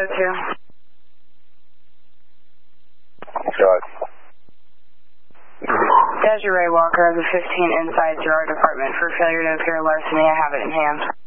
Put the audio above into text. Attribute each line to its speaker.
Speaker 1: Good.
Speaker 2: Desiree Walker has a 15 inside Girard Apartment for failure to appear larceny. I have it in hand.